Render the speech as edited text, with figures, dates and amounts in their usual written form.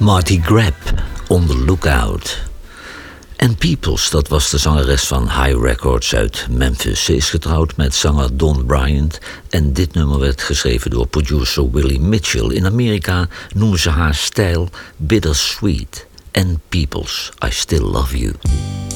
Marty Grapp, On the Lookout. En Peoples, dat was de zangeres van High Records uit Memphis. Ze is getrouwd met zanger Don Bryant en dit nummer werd geschreven door producer Willie Mitchell. In Amerika noemen ze haar stijl Bittersweet. En Peoples, I Still Love You.